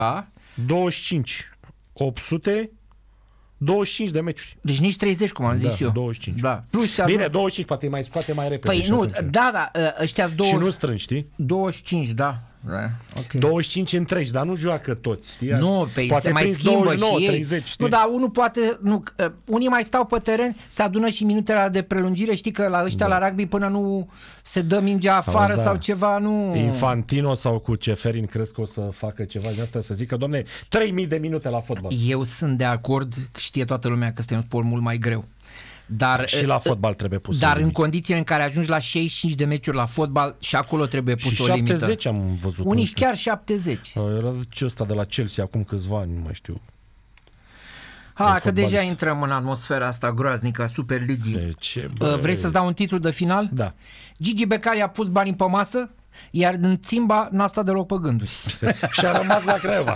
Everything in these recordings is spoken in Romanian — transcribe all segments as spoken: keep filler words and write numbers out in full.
Da. douăzeci și cinci. opt sute douăzeci și cinci de meciuri. Deci nici treizeci, cum am zis da, eu. douăzeci și cinci. Da. Plus Bine, douăzeci și cinci poate mai scoate mai repede. Păi nu, da, da, ăștia douăzeci. Și nu strângi, știi? douăzeci și cinci, da. Da, okay. douăzeci și cinci întregi, dar nu joacă toți, știi? Nu, pe poate se mai schimbă douăzeci și nouă, și ei. treizeci, știi? Nu, dar unul poate, nu, unii mai stau pe teren, se adună și minutele de prelungire, știi că la ăștia da. La rugby până nu se dă mingea afară da. Sau ceva, nu... Infantino sau cu Ceferin crezi că o să facă ceva din asta, să zică, domne, trei mii de minute la fotbal. Eu sunt de acord, știe toată lumea că este un sport mult mai greu. Dar, și la fotbal trebuie pus dar în condițiile în care ajungi la șaizeci și cinci de meciuri la fotbal și acolo trebuie pus și o limită. șaptezeci am văzut. Unii chiar șaptezeci. Era ce ăsta de la Chelsea acum câțiva ani, nu mai știu. Ha, că deja intrăm în atmosfera asta groaznică a Superligii. Ce, Vrei să-ți dau un titlu de final? Da. Gigi Becali a pus banii pe masă, iar în Țimba n-a stat deloc pe gânduri. Și a rămas la Craiova.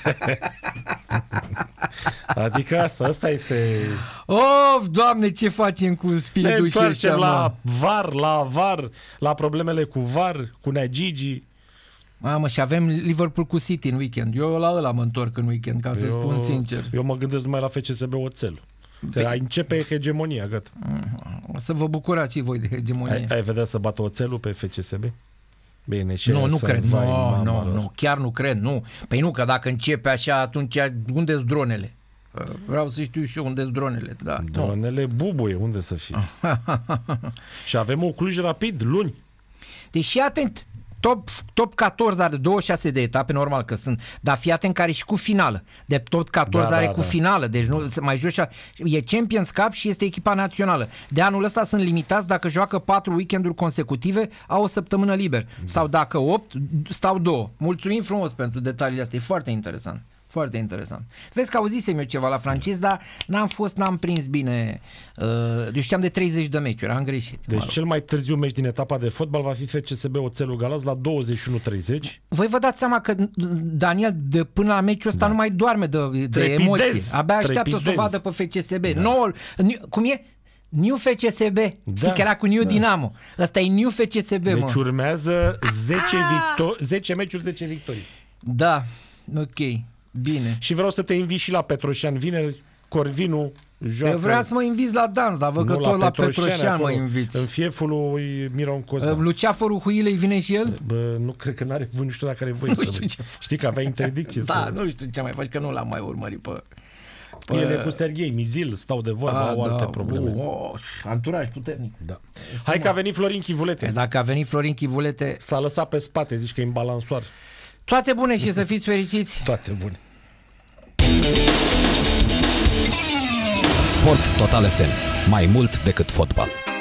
Adică asta, asta este... Of, Doamne, ce facem cu spiritul? Ne întoarcem la VAR, la VAR, la problemele cu VAR, cu Nea Gigi. Mamă, și avem Liverpool cu City în weekend. Eu la ăla mă întorc în weekend, ca să eu, spun sincer. Eu mă gândesc numai la F C S B Oțel. Că ai începe hegemonia, gata. O să vă bucurați și voi de hegemonie. Ai, ai vedea să bată Oțelul pe F C S B? Bine, și nu, nu cred, nu, nu, nu, chiar nu cred, nu. Păi nu, că dacă începe așa, atunci unde-s dronele? Vreau să știu și eu unde-s dronele. Da, dronele nu. Bubuie, unde să fie? Și avem o Cluj Rapid, luni. Deci fii atent, top, top paisprezece are douăzeci și șase de etape, normal că sunt, dar fii atent care și cu finală. De top paisprezece da, are da, cu da. Finală, deci nu mai joci, e Champions Cup și este echipa națională. De anul ăsta sunt limitați dacă joacă patru weekenduri consecutive, au o săptămână liber. Da. Sau dacă opt, stau două. Mulțumim frumos pentru detaliile astea, e foarte interesant. Foarte interesant. Vezi că auzisem eu ceva la francez, dar n-am fost, n-am prins bine. Eu știam de treizeci de meciuri, am greșit. Deci mă cel mai târziu meci din etapa de fotbal va fi F C S B Oțelul Galați la douăzeci și unu treizeci. Voi vă dați seama că Daniel de până la meciul ăsta da. Nu mai doarme de, de emoții. Abia așteaptă Trepidez. Să o vadă pe F C S B. Da. Noul, cum e? New F C S B. Da. Știi că era cu New da. Dinamo. Ăsta e New F C S B, deci mă. urmează zece, victo- zece meciuri, zece victorii. Da, ok. Bine. Și vreau să te invit și la Petroșan vineri, Corvinu joacă. Eu vreau să mă inviți la dans, dar văd că tot la Petroșan, Petroșan mă inviți. În fieful lui Miron Cosma. Luceafărul Huilei vine și el? Bă, nu cred că n-are voie, nu știu dacă are voie. Nu să știu ce știi că avea interdicție. Da, să... nu știu ce mai faci, că nu l-am mai urmărit pe... pe... El e cu Serghei Mizil, stau de vorbă, A, au da, alte probleme. Oh, oh, anturaj puternic. Da. Hai că a venit Florin Chivulete. Dacă a venit Florin Chivulete... S-a lăsat pe spate, zici că e în balansoar. Toate bune și să fiți fericiți. Toate bune. Sport Total F M. Mai mult decât fotbal.